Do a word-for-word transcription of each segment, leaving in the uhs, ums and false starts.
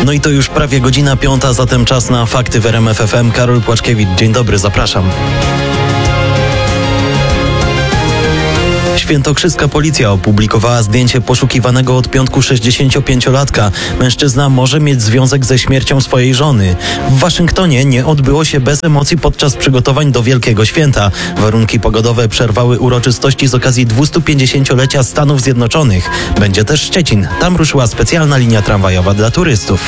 No i to już prawie godzina piąta, zatem czas na fakty w R M F F M. Karol Płaczkiewicz, dzień dobry, zapraszam. Świętokrzyska policja opublikowała zdjęcie poszukiwanego od piątku sześćdziesięciopięciolatka. Mężczyzna może mieć związek ze śmiercią swojej żony. W Waszyngtonie nie odbyło się bez emocji podczas przygotowań do Wielkiego Święta. Warunki pogodowe przerwały uroczystości z okazji dwustupięćdziesięciolecia Stanów Zjednoczonych. Będzie też Szczecin. Tam ruszyła specjalna linia tramwajowa dla turystów.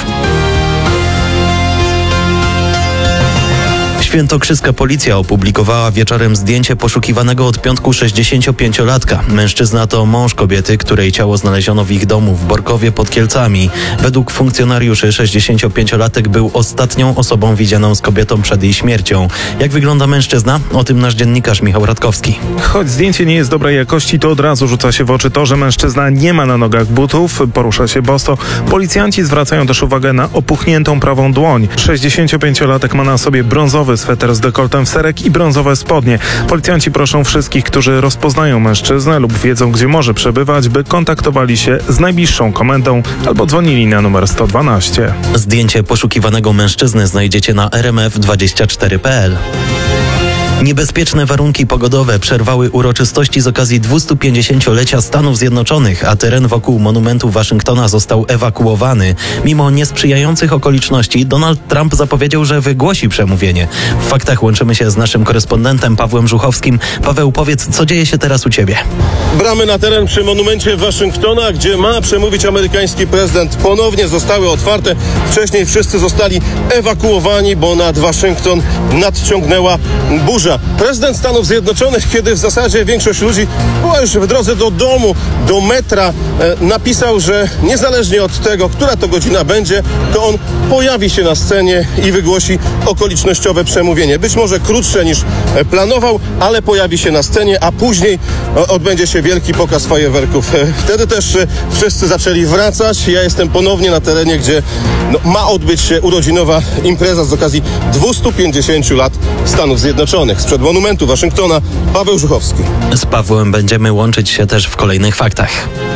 Świętokrzyska policja opublikowała wieczorem zdjęcie poszukiwanego od piątku sześćdziesięciopięciolatka. Mężczyzna to mąż kobiety, której ciało znaleziono w ich domu w Borkowie pod Kielcami. Według funkcjonariuszy sześćdziesięciopięciolatek był ostatnią osobą widzianą z kobietą przed jej śmiercią. Jak wygląda mężczyzna? O tym nasz dziennikarz Michał Radkowski. Choć zdjęcie nie jest dobrej jakości, to od razu rzuca się w oczy to, że mężczyzna nie ma na nogach butów, porusza się boso. Policjanci zwracają też uwagę na opuchniętą prawą dłoń. sześćdziesięciopięciolatek ma na sobie brązowy sweter z dekoltem w serek i brązowe spodnie. Policjanci proszą wszystkich, którzy rozpoznają mężczyznę lub wiedzą, gdzie może przebywać, by kontaktowali się z najbliższą komendą albo dzwonili na numer sto dwanaście. Zdjęcie poszukiwanego mężczyzny znajdziecie na r m f dwadzieścia cztery kropka p l. Niebezpieczne warunki pogodowe przerwały uroczystości z okazji dwustupięćdziesięciolecia Stanów Zjednoczonych, a teren wokół monumentu Waszyngtona został ewakuowany. Mimo niesprzyjających okoliczności Donald Trump zapowiedział, że wygłosi przemówienie. W faktach łączymy się z naszym korespondentem Pawłem Żuchowskim. Paweł, powiedz, co dzieje się teraz u ciebie? Bramy na teren przy monumencie Waszyngtona, gdzie ma przemówić amerykański prezydent, ponownie zostały otwarte. Wcześniej wszyscy zostali ewakuowani, bo nad Waszyngton nadciągnęła burza. Prezydent Stanów Zjednoczonych, kiedy w zasadzie większość ludzi była już w drodze do domu, do metra, e, napisał, że niezależnie od tego, która to godzina będzie, to on pojawi się na scenie i wygłosi okolicznościowe przemówienie. Być może krótsze niż planował, ale pojawi się na scenie, a później e, odbędzie się wielki pokaz fajerwerków. E, wtedy też e, wszyscy zaczęli wracać. Ja jestem ponownie na terenie, gdzie no, ma odbyć się urodzinowa impreza z okazji dwustu pięćdziesięciu lat Stanów Zjednoczonych. Sprzed monumentu Waszyngtona, Paweł Żuchowski. Z Pawłem będziemy łączyć się też w kolejnych faktach.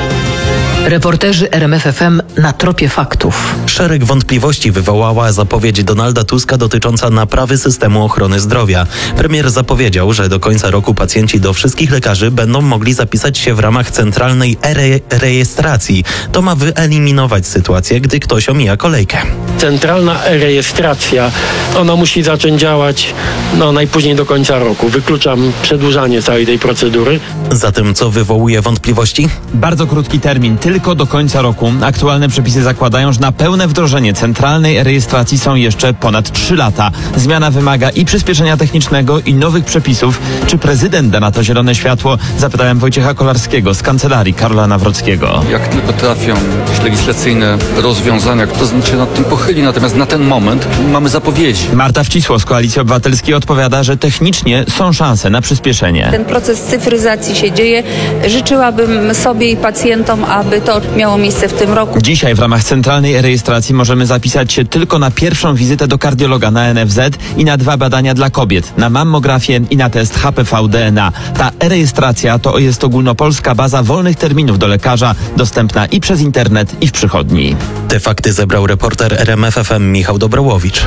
Reporterzy R M F F M na tropie faktów. Szereg wątpliwości wywołała zapowiedź Donalda Tuska dotycząca naprawy systemu ochrony zdrowia. Premier zapowiedział, że do końca roku pacjenci do wszystkich lekarzy będą mogli zapisać się w ramach centralnej e- rejestracji. To ma wyeliminować sytuację, gdy ktoś omija kolejkę. Centralna e-rejestracja, ona musi zacząć działać no, najpóźniej do końca roku. Wykluczam przedłużanie całej tej procedury. Zatem co wywołuje wątpliwości? Bardzo krótki termin, tylko do końca roku. Aktualne przepisy zakładają, że na pełne wdrożenie centralnej rejestracji są jeszcze ponad trzy lata. Zmiana wymaga i przyspieszenia technicznego, i nowych przepisów. Czy prezydent da na to zielone światło? Zapytałem Wojciecha Kolarskiego z kancelarii Karola Nawrockiego. Jak tylko trafią jakieś legislacyjne rozwiązania, to się nad tym pochyli. Natomiast na ten moment mamy zapowiedzi. Marta Wcisło z Koalicji Obywatelskiej odpowiada, że technicznie są szanse na przyspieszenie. Ten proces cyfryzacji się dzieje. Życzyłabym sobie i pacjentom, aby to miało miejsce w tym roku. Dzisiaj w ramach centralnej rejestracji możemy zapisać się tylko na pierwszą wizytę do kardiologa na N F Z i na dwa badania dla kobiet, na mammografię i na test H P V D N A. Ta e-rejestracja to jest ogólnopolska baza wolnych terminów do lekarza, dostępna i przez internet, i w przychodni. Te fakty zebrał reporter R M F F M Michał Dobrołowicz.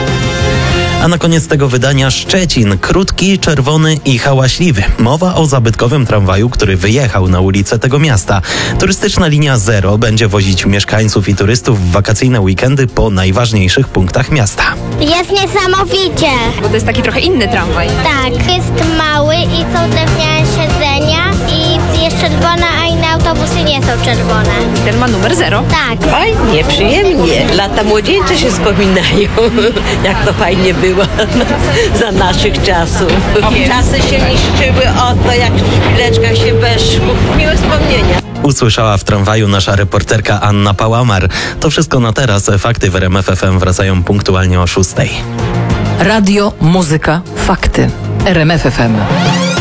A na koniec tego wydania Szczecin. Krótki, czerwony i hałaśliwy. Mowa o zabytkowym tramwaju, który wyjechał na ulicę tego miasta. Turystyczna linia Zero będzie wozić mieszkańców i turystów w wakacyjne weekendy po najważniejszych punktach miasta. Jest niesamowicie. Bo to jest taki trochę inny tramwaj. Tak, jest mały i są drewniane siedzenia i jest czerwona, a inne autobusy nie są czerwone. I ten ma numer zero. Tak. Fajnie, przyjemnie. Lata młodzieńcze się wspominają. Jak to fajnie było za naszych czasów. Czasy się niszczyły, oto jak w chwileczkach się weszło. Miłe wspomnienia. Usłyszała w tramwaju nasza reporterka Anna Pałamar. To wszystko na teraz. Fakty w R M F F M wracają punktualnie o szóstej. Radio, muzyka, fakty. R M F F M.